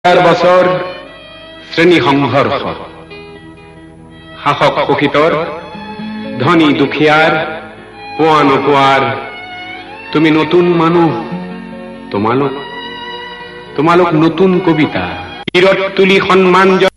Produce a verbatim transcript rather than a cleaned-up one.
হাজাৰ বছৰ শ্ৰেণী সংঘৰ্ষ, শাসক শোষিতৰ, ধনী দুখীয়াৰ, পোৱা নোপোৱাৰ। তুমি নতুন মানুহ, তোমালোক তোমালোক নতুন কবিতা তীৰত তুলি সন্মান